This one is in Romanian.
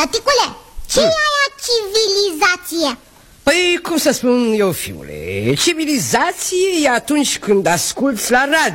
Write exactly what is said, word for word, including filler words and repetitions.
Tăticule, ce mm. e aia civilizație? Păi, cum să spun eu, fiule, civilizație e atunci când asculți la radio